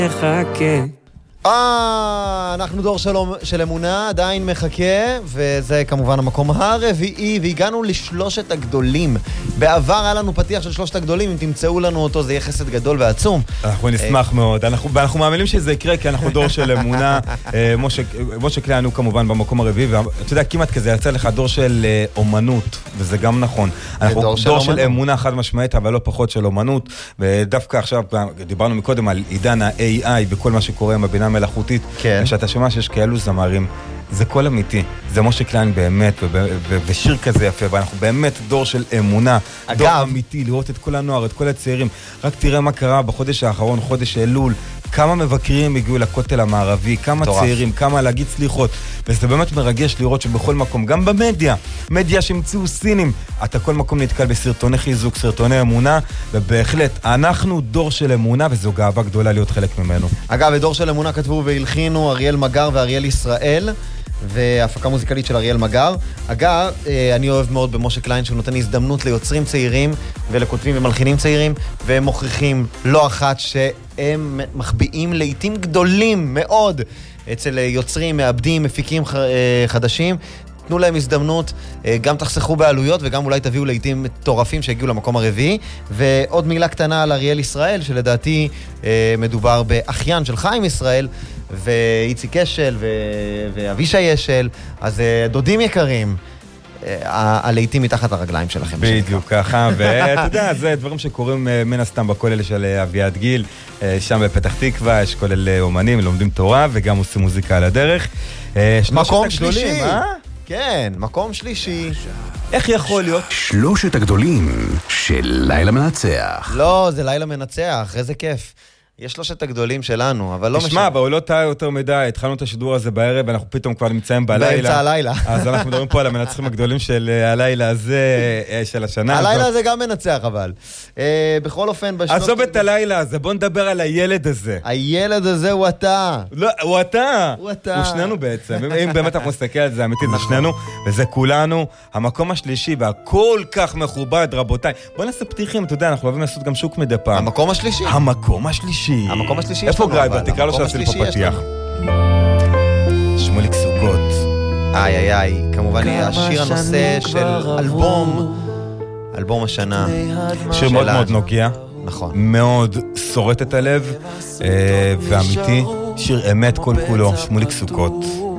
מחכה. אנחנו דור של אמונה, עדיין מחכה, וזה כמובן המקום הרביעי, והגענו לשלושת הגדולים. בעבר היה לנו פתיח של שלושת הגדולים, אם תמצאו לנו אותו זה יהיה חסד גדול ועצום. אנחנו נשמח מאוד, אנחנו מאמינים שזה יקרה, כי אנחנו דור של אמונה. משה קליין הוא כמובן במקום הרביעי, ואתה יודע, כמעט כזה יצא לך דור של אומנות, וזה גם נכון. אנחנו דור של אמונה חד משמעית, אבל לא פחות של אומנות, ודווקא עכשיו, דיברנו מקודם על עידן ה-AI, בכל מה שקורה עם הבינה מלאכותית, ושאתה שומע שיש כאלו זמרים, זה כל אמיתי, זה משה קליין באמת, ושיר כזה יפה, ואנחנו באמת דור של אמונה, דור אמיתי, לראות את כל הנוער, את כל הצעירים. רק תראה מה קרה בחודש האחרון, חודש אלול, כמה מבקרים הגיעו לכותל המערבי, כמה צעירים, כמה להגיד סליחות, וזה באמת מרגש לראות שבכל מקום, גם במדיה, מדיה שהמציאו סינים, אתה כל מקום נתקל בסרטוני חיזוק, סרטוני אמונה, ובהחלט, אנחנו דור של אמונה, וזו גאווה גדולה להיות חלק ממנו. אגב, את דור של אמונה כתבו והלחינו אריאל מגר ואריאל ישראל, והפקה מוזיקלית של אריאל מגר. אגב, אני אוהב מאוד במשה קליין שהוא נותן הזדמנות ליוצרים צעירים ולכותבים ומלחינים צעירים, והם מוכיחים לא אחת שהם מחביאים לעיתים גדולים מאוד אצל יוצרים, מעבדים, מפיקים חדשים. תנו להם הזדמנות, גם תחסכו בעלויות וגם אולי תביאו לעיתים מטורפים שהגיעו למקום הרביעי. ועוד מילה קטנה על אריאל ישראל, שלדעתי מדובר באחיין של חיים ישראל ואיציק אשל ואבישי אשל, אז דודים יקרים, הלעיתים מתחת הרגליים שלכם. בדיוק ככה, ואתה יודע, זה דברים שקורים מן הסתם בכולל של אביעד גיל, שם בפתח תקווה, יש כולל אומנים, לומדים תורה וגם עושים מוזיקה על הדרך. מקום שלישי, כן, מקום שלישי. איך יכול להיות? שלושת הגדולים של לילה מנצח. לא, זה לילה מנצח, איזה כיף. יש שלושת הגדולים שלנו, אבל לא משנה. תשמע, אבל לא טעה יותר מדי, התחלנו את השידור הזה בערב, ואנחנו פתאום כבר נמצאים בלילה. באמצע הלילה. אז אנחנו מדברים פה על המנצחים הגדולים של הלילה הזה, של השנה. הלילה הזה גם מנצח, אבל. בכל אופן, עזוב את הלילה הזה, בוא נדבר על הילד הזה. הילד הזה הוא אתה. לא, הוא אתה. הוא אתה. הוא שנינו בעצם. אם באמת אנחנו נסתכל על זה, אמיתי, זה שנינו, וזה כולנו. המקום השלישי, והכל כך מכובד, רבותיי. בוא נעשה פתיחים, אתה יודע, אנחנו אוהבים לעשות גם שוק מדי פעם. המקום השלישי. המקום השלישי. המקום השלישי איפה גרייבר? תקרא לו שעשינו פה פתיח. שמוליק סוכות. איי, כמובן השיר הנושא של אלבום השנה. שיר מאוד מאוד נוגע. נכון. מאוד שורט את הלב, ואמיתי. שיר אמת כל כולו, שמוליק סוכות.